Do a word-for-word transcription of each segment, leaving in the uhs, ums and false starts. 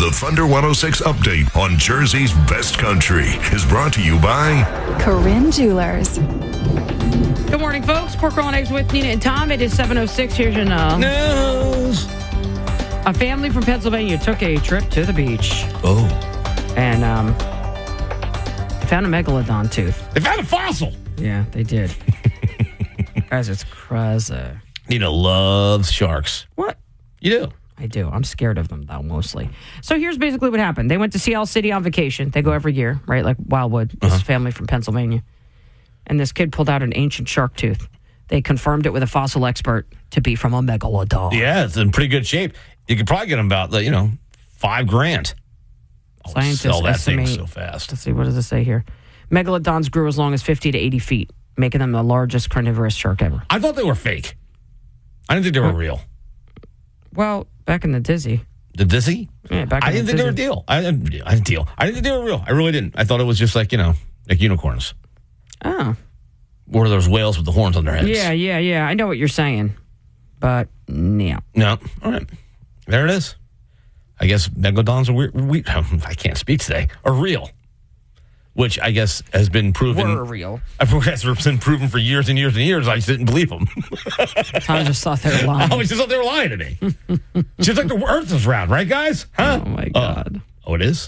The Thunder one oh six update on Jersey's best country is brought to you by Corinne Jewelers. Good morning, folks. Pork roll and eggs with Nina and Tom. It is seven oh six. Here's your uh, News. A family from Pennsylvania took a trip to the beach. Oh. And um, they found a megalodon tooth. They found a fossil. Yeah, they did. Guys, it's crazy. Nina loves sharks. What? You do? I do. I'm scared of them, though, mostly. So here's basically what happened. They went to Sea Isle City on vacation. They go every year, right? Like Wildwood, this Uh-huh. family from Pennsylvania. And this kid pulled out an ancient shark tooth. They confirmed it with a fossil expert to be from a megalodon. Yeah, it's in pretty good shape. You could probably get them about, you know, five grand. I'll Scientists sell that thing estimate- so fast. Let's see, what does it say here? Megalodons grew as long as fifty to eighty feet, making them the largest carnivorous shark ever. I thought they were fake. I didn't think they were real. Well, back in the dizzy. The dizzy? Yeah, back in I didn't the think they were dizzy. deal. I didn't, I didn't deal. I didn't think they were real. I really didn't. I thought it was just like, you know, like unicorns. Oh. Or those whales with the horns on their heads. Yeah, yeah, yeah. I know what you're saying. But, no. No. All right. There it is. I guess megalodons are weird. We, I can't speak today. Are real. Which I guess has been proven. Were real. Has been proven for years and years and years. I just didn't believe them. Tom just thought they were I lying. always just thought they were lying to me. Just like the Earth is round, right, guys? Huh? Oh, my God. Oh, oh, it is.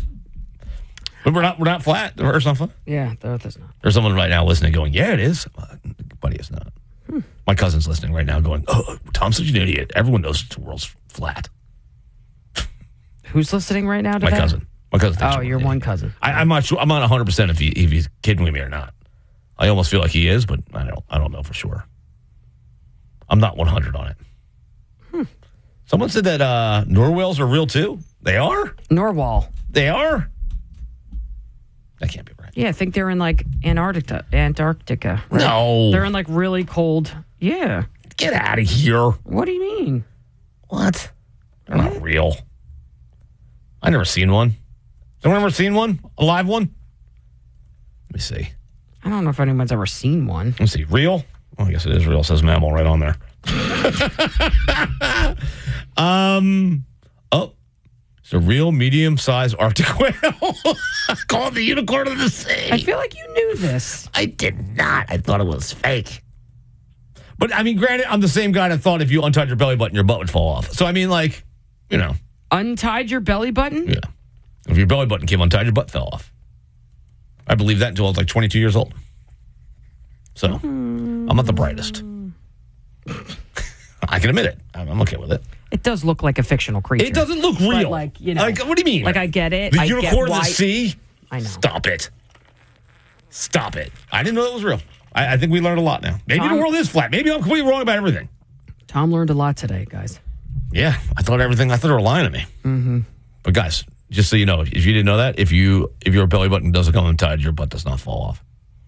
But we're not. We're not flat. The Earth's not flat. Yeah, the Earth is not. There's someone right now listening, going, "Yeah, it is." Uh, buddy, it's not. Hmm. My cousin's listening right now, going, "Oh, Tom's such an idiot. Everyone knows the world's flat." Who's listening right now to My that? cousin. My cousin. thinks Oh, I'm an your idiot. one cousin. I, I'm not sure. I'm not one hundred percent if he if he's kidding with me or not. I almost feel like he is, but I don't. I don't know for sure. I'm not one hundred on it. Hmm. Someone said that uh, Norwhales are real too. They are. Norwal. They are. That can't be right. Yeah, I think they're in like Antarctica. Antarctica. Right? No. They're in like really cold. Yeah. Get out of here. What do you mean? What? They're not real. I never seen one. Has anyone ever seen one? A live one? Let me see. I don't know if anyone's ever seen one. Let's see. Real? Well, I guess it is real. It says mammal right on there. um. Oh. It's a real medium-sized Arctic whale. Called the unicorn of the sea. I feel like you knew this. I did not. I thought it was fake. But, I mean, granted, I'm the same guy that thought if you untied your belly button, your butt would fall off. So, I mean, like, you know. Untied your belly button? Yeah. If your belly button came untied, your butt fell off. I believed that until I was like twenty-two years old. So, I'm not the brightest. I can admit it. I'm I'm okay with it. It does look like a fictional creature. It doesn't look real. But like, you know. Like, what do you mean? Like, I get it. The I unicorn get of why- the sea? I know. Stop it. Stop it. I didn't know it was real. I, I think we learned a lot now. Maybe Tom- the world is flat. Maybe I'm completely wrong about everything. Tom learned a lot today, guys. Yeah, I thought everything. I thought they were lying to me. Mm-hmm. But guys, just so you know, if you didn't know that, if you if your belly button doesn't come untied, your butt does not fall off.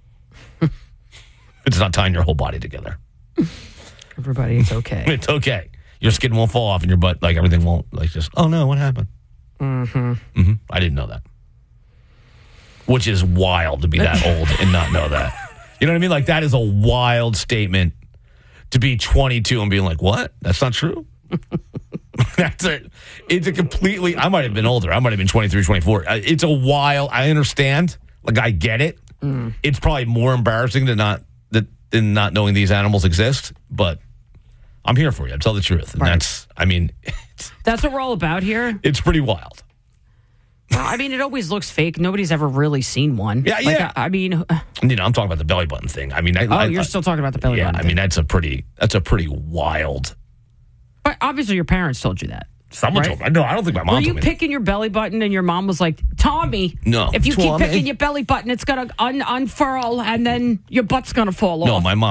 It's not tying your whole body together. Everybody, it's okay. It's okay. Your skin won't fall off, and your butt, like everything, won't like just. Oh no, what happened? Mm-hmm. Mm-hmm. I didn't know that. Which is wild to be that old and not know that. You know what I mean? Like that is a wild statement to be twenty-two and being like, "What? That's not true." That's it. It's a completely. I might have been older. I might have been twenty-three, twenty-four. Uh, It's a wild. I understand. Like I get it. Mm. It's probably more embarrassing than not that than not knowing these animals exist. But I'm here for you. I tell the truth, and Right. that's. I mean, it's, That's what we're all about here. it's pretty wild. Well, I mean, it always looks fake. Nobody's ever really seen one. Yeah, Like, yeah. I, I mean, You know, I'm talking about the belly button thing. I mean, I, oh, I, you're I, still talking about the belly yeah. button I thing. mean, that's a pretty. That's a pretty wild. But obviously, your parents told you that. Someone Right? told me. No, I don't think my mom Were you told me. that. picking your belly button and your mom was like, Tommy, No. if you Tommy. keep picking your belly button, it's going to un- unfurl and then your butt's going to fall off. No, my mom.